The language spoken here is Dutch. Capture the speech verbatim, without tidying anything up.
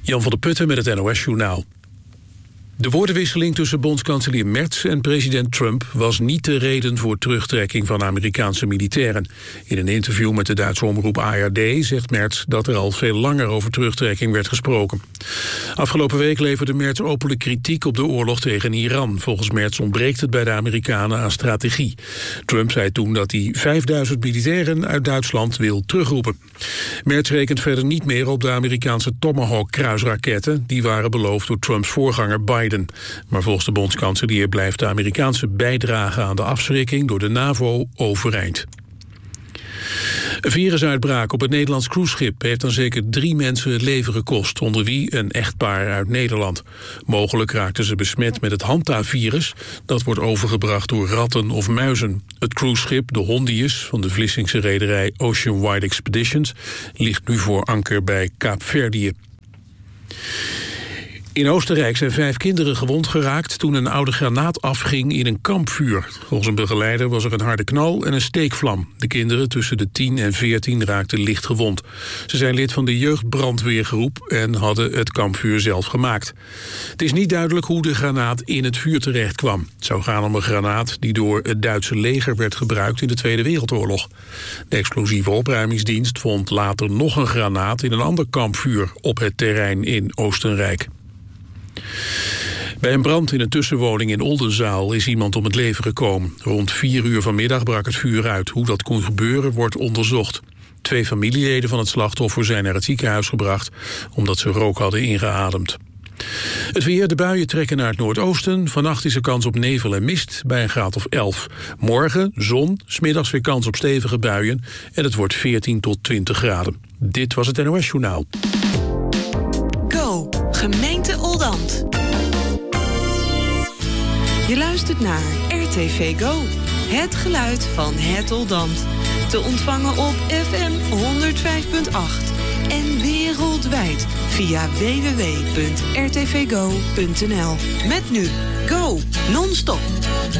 Jan van der Putten met het N O S-journaal. De woordenwisseling tussen bondskanselier Merz en president Trump was niet de reden voor terugtrekking van Amerikaanse militairen. In een interview met de Duitse omroep A R D zegt Merz dat er al veel langer over terugtrekking werd gesproken. Afgelopen week leverde Merz openlijk kritiek op de oorlog tegen Iran. Volgens Merz ontbreekt het bij de Amerikanen aan strategie. Trump zei toen dat hij vijfduizend militairen uit Duitsland wil terugroepen. Merz rekent verder niet meer op de Amerikaanse Tomahawk-kruisraketten. Die waren beloofd door Trumps voorganger Biden. Maar volgens de bondskanselier blijft de Amerikaanse bijdrage aan de afschrikking door de NAVO overeind. Een virusuitbraak op het Nederlands cruiseschip heeft dan zeker drie mensen het leven gekost, onder wie een echtpaar uit Nederland. Mogelijk raakten ze besmet met het Hanta-virus, dat wordt overgebracht door ratten of muizen. Het cruiseschip, de Hondius, van de Vlissingse rederij Ocean Wide Expeditions, ligt nu voor anker bij Kaapverdië. In Oostenrijk zijn vijf kinderen gewond geraakt toen een oude granaat afging in een kampvuur. Volgens een begeleider was er een harde knal en een steekvlam. De kinderen tussen de tien en veertien raakten licht gewond. Ze zijn lid van de jeugdbrandweergroep en hadden het kampvuur zelf gemaakt. Het is niet duidelijk hoe de granaat in het vuur terecht kwam. Het zou gaan om een granaat die door het Duitse leger werd gebruikt in de Tweede Wereldoorlog. De explosieve opruimingsdienst vond later nog een granaat in een ander kampvuur op het terrein in Oostenrijk. Bij een brand in een tussenwoning in Oldenzaal is iemand om het leven gekomen. Rond vier uur vanmiddag brak het vuur uit. Hoe dat kon gebeuren wordt onderzocht. Twee familieleden van het slachtoffer zijn naar het ziekenhuis gebracht omdat ze rook hadden ingeademd. Het weer, de buien trekken naar het noordoosten. Vannacht is er kans op nevel en mist bij een graad of elf. Morgen zon, 's middags weer kans op stevige buien en het wordt veertien tot twintig graden. Dit was het N O S-journaal. Go, gemeente Oldambt. Je luistert naar R T V Go, het geluid van het Oldambt. Te ontvangen op F M honderdvijf komma acht en wereldwijd via w w w punt r t v go punt n l. Met nu Go, non-stop.